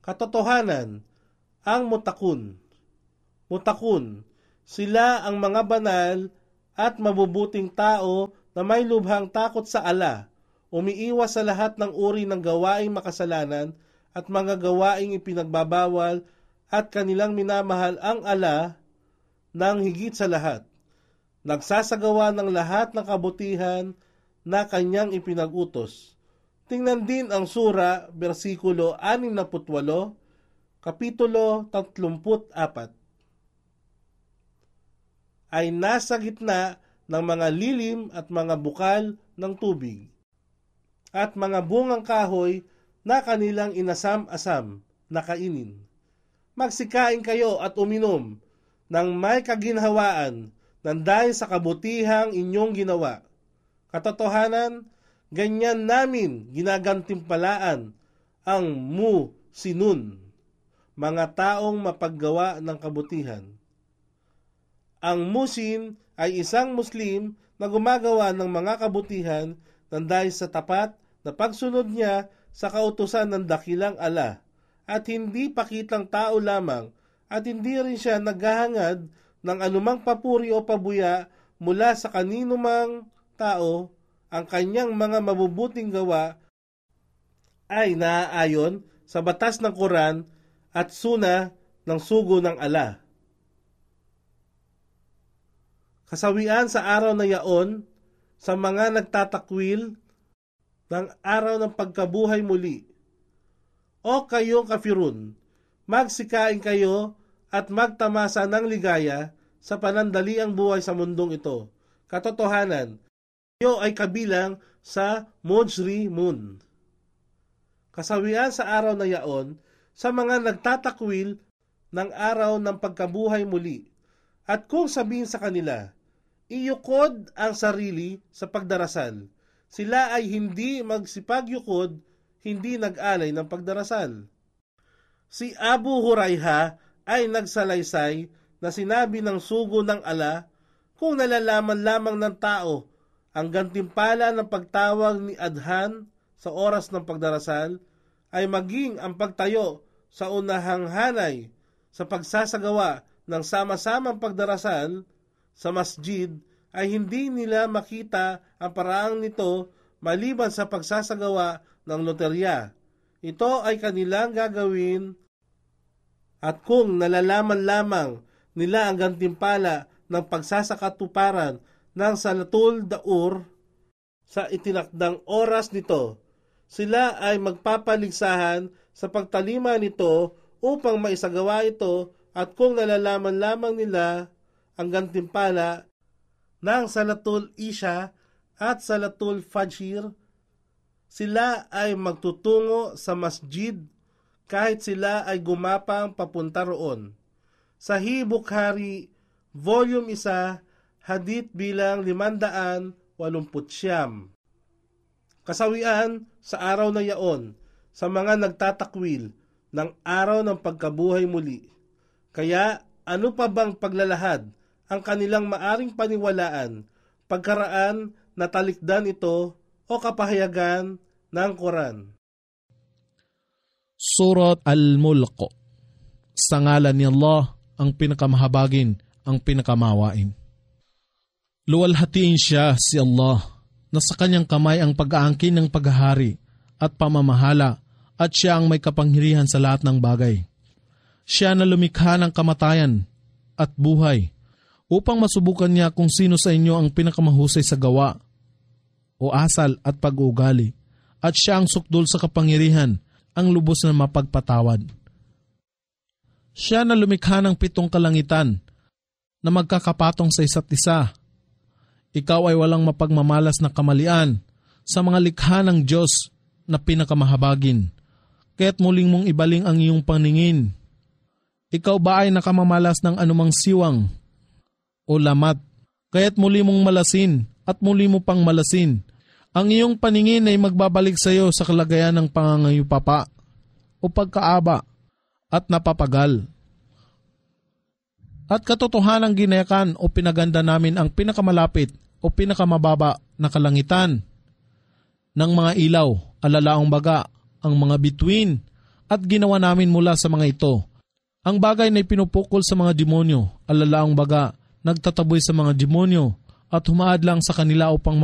Katotohanan, ang mutakun. Mutakun, sila ang mga banal at mabubuting tao na may lubhang takot sa Allah, umiiwas sa lahat ng uri ng gawaing makasalanan at mga gawaing ipinagbabawal at kanilang minamahal ang Allah ng higit sa lahat. Nagsasagawa ng lahat ng kabutihan na kanyang ipinag-utos. Tingnan din ang sura, versikulo 68, kapitulo 34. Ay nasa gitna ng mga lilim at mga bukal ng tubig, at mga bungang kahoy na kanilang inasam-asam na kainin. Magsikain kayo at uminom ng may kaginhawaan ng dahil sa kabutihang inyong ginawa. Katotohanan, ganyan namin ginagantimpalaan ang muhsinun, mga taong mapaggawa ng kabutihan. Ang muhsin ay isang Muslim na gumagawa ng mga kabutihan ng dahil sa tapat na pagsunod niya sa kautusan ng dakilang Allah at hindi pakitang tao lamang, at hindi rin siya naghahangad ng anumang papuri o pabuya mula sa kaninumang tao. Ang kanyang mga mabubuting gawa ay naaayon sa batas ng Quran at Sunnah ng sugo ng Allah. Kasawian sa araw na yaon sa mga nagtatakwil ng araw ng pagkabuhay muli. O kayong kafirun, magsikain kayo at magtamasa ng ligaya sa panandaliang buhay sa mundong ito. Katotohanan, kayo ay kabilang sa mujrimun. Kasawian sa araw na yaon sa mga nagtatakwil ng araw ng pagkabuhay muli. At kung sabihin sa kanila, iyukod ang sarili sa pagdarasal, sila ay hindi magsipagyukod, hindi nag-alay ng pagdarasal. Si Abu Hurayha ay nagsalaysay na sinabi ng sugo ng Allah, kung nalalaman lamang ng tao ang gantimpala ng pagtawag ni Adhan sa oras ng pagdarasal, ay maging ang pagtayo sa unahang hanay sa pagsasagawa ng sama-samang pagdarasal sa masjid, ay hindi nila makita ang paraang nito maliban sa pagsasagawa ng loterya. Ito ay kanilang gagawin, at kung nalalaman lamang nila ang gantimpala ng pagsasakatuparan ng Salatul Daur sa itinakdang oras nito, sila ay magpapaligsahan sa pagtalima nito upang maisagawa ito, at kung nalalaman lamang nila ang gantimpala ng Salatul Isha at Salatul Fajr, sila ay magtutungo sa masjid kahit sila ay gumapang papunta roon. Sahih Bukhari, Volume 1, Hadith bilang 589. Kasawian sa araw na yaon sa mga nagtatakwil ng araw ng pagkabuhay muli. Kaya ano pa bang paglalahad ang kanilang maaring paniwalaan, pagkaraan na talikdan ito o kapahayagan ng Quran? Surat Al-Mulk. Sa ngalan ni Allah, ang pinakamahabagin, ang pinakamawain. Luwalhatiin siya si Allah, na sa kanyang kamay ang pag-aangkin ng paghahari at pamamahala, at siya ang may kapangyarihan sa lahat ng bagay. Siya na lumikha ng kamatayan at buhay, upang masubukan niya kung sino sa inyo ang pinakamahusay sa gawa o asal at pag-uugali, at siya ang sukdol sa kapangyarihan, ang lubos na mapagpatawad. Siya na lumikha ng 7 kalangitan na magkakapatong sa isa't isa. Ikaw ay walang mapagmamalas na kamalian sa mga likha ng Diyos na pinakamahabagin, kaya't muling mong ibaling ang iyong paningin. Ikaw ba ay nakamamalas ng anumang siwang o lamat, kaya't muli mong malasin at muli mo pang malasin. Ang iyong paningin ay magbabalik sa iyo sa kalagayan ng pangangayupapa o pagkaaba at napapagal. At katotohanang ginayakan o pinaganda namin ang pinakamalapit o pinakamababa na kalangitan ng mga ilaw, alalaong baga, ang mga bituin at ginawa namin mula sa mga ito. Ang bagay na pinupukol sa mga demonyo, alalaang baga, nagtataboy sa mga demonyo at humaad lang sa kanila upang